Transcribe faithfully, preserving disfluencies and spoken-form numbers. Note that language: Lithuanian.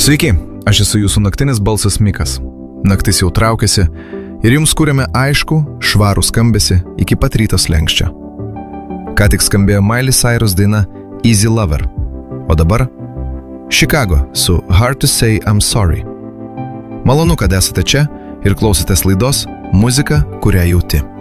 Sveiki, aš esu jūsų naktinis balsas Mikas. Naktis jau traukiasi ir jums kūrėme aišku, švarų skambesį iki pat ryto slenkščio. Ką tik skambėjo Miley Cyrus daina Easy Lover, o dabar Chicago su Hard to Say I'm Sorry. Malonu, kad esate čia ir klausotės laidos Muzika, kurią jauti.